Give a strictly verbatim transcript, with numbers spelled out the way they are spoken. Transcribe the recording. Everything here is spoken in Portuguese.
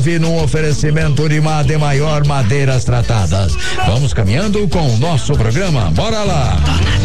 no oferecimento de Made Maior Madeiras Tratadas. Vamos caminhando com o nosso programa. Bora lá!